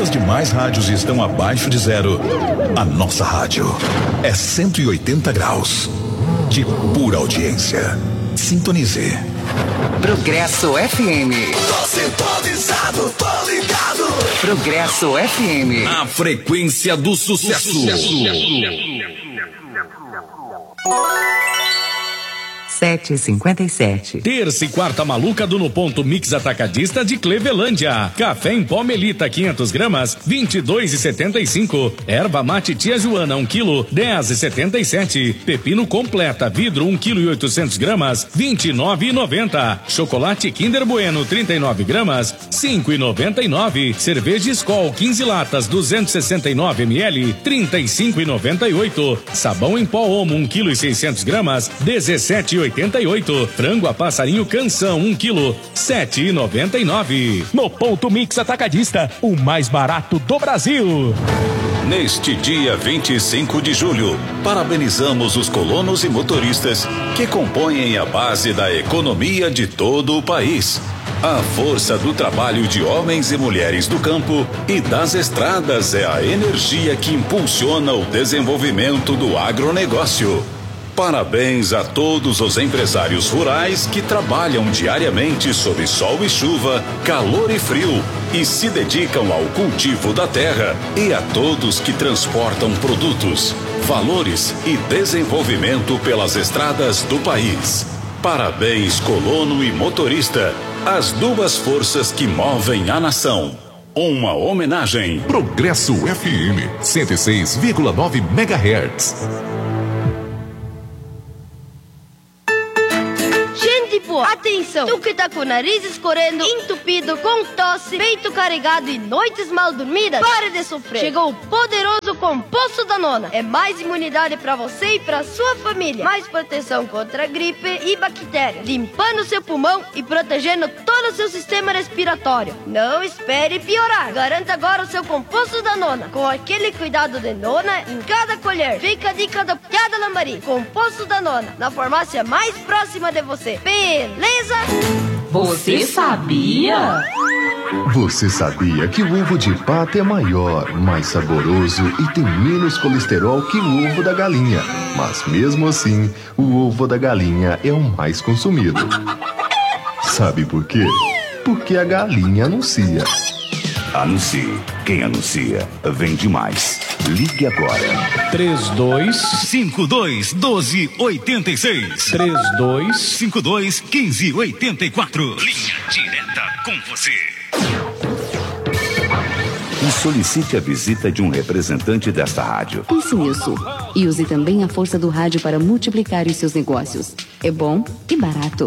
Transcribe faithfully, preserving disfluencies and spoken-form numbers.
as demais rádios estão abaixo de zero, a nossa rádio é cento e oitenta graus de pura audiência. Sintonize. Progresso F M. Tô sintonizado, tô ligado. Progresso F M. A frequência do sucesso. Do sucesso. sete e cinquenta e sete. Terça e quarta maluca do No Ponto Mix Atacadista de Clevelândia. Café em pó Melita quinhentas gramas, vinte e dois e setenta e cinco. Erva mate Tia Joana um quilo, dez e setenta e sete. Pepino completa vidro um quilo e oitocentas gramas, vinte e nove e noventa. Chocolate Kinder Bueno trinta e nove gramas, cinco e noventa e nove. Cerveja Skol quinze latas duzentos e sessenta e nove mililitros, trinta e cinco e noventa e oito. Sabão em pó Omo um quilo e seiscentas gramas, dezessete e oitenta e oito. Frango a passarinho Canção um quilo, sete e noventa e nove. No Ponto Mix Atacadista, o mais barato do Brasil. Neste dia vinte e cinco de julho, parabenizamos os colonos e motoristas que compõem a base da economia de todo o país. A força do trabalho de homens e mulheres do campo e das estradas é a energia que impulsiona o desenvolvimento do agronegócio. Parabéns a todos os empresários rurais que trabalham diariamente sob sol e chuva, calor e frio e se dedicam ao cultivo da terra, e a todos que transportam produtos, valores e desenvolvimento pelas estradas do país. Parabéns, colono e motorista, as duas forças que movem a nação. Uma homenagem. Progresso F M, cento e seis vírgula nove megahertz. Atenção, tu que tá com o nariz escorrendo, entupido, com tosse, peito carregado e noites mal dormidas, pare de sofrer. Chegou o poderoso Composto Danona. É mais imunidade pra você e pra sua família. Mais proteção contra gripe e bactéria, limpando seu pulmão e protegendo todo o seu sistema respiratório. Não espere piorar. Garanta agora o seu Composto Danona, com aquele cuidado de nona em cada colher. Fica a dica da piada Lambari. Composto Danona, na farmácia mais próxima de você. Beleza? Você sabia? Você sabia que o ovo de pato é maior, mais saboroso e tem menos colesterol que o ovo da galinha? Mas mesmo assim, o ovo da galinha é o mais consumido. Sabe por quê? Porque a galinha anuncia. Anuncie. Quem anuncia, vende mais. Ligue agora. três dois cinco dois um dois oito seis. três dois cinco dois um cinco oito quatro. Linha direta com você. E solicite a visita de um representante desta rádio. Pense nisso. E use também a força do rádio para multiplicar os seus negócios. É bom e barato.